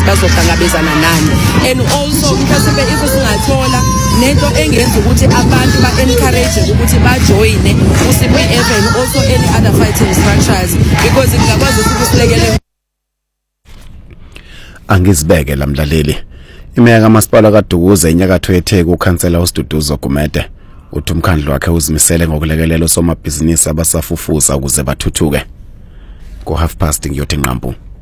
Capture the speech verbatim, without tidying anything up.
bazohlangabezana nani. And also mhlawumbe if singathola nento engenza ukuthi abantu ba encourage ukuthi ba join uSipho F and also any other fighting structures because ngiyakwazi ukuthi silekelele angizibeke lamlaleli. Imeya kaMasipala kaDukuza enyakatho yeTheku ukhansela uSiduduzo Gumede uthi umkhandlu wakhe uzimisele ngokulekelela osomabhizinisi abasafufusa ukuze bathuthuke. Go half past ngiyothi ngqampu.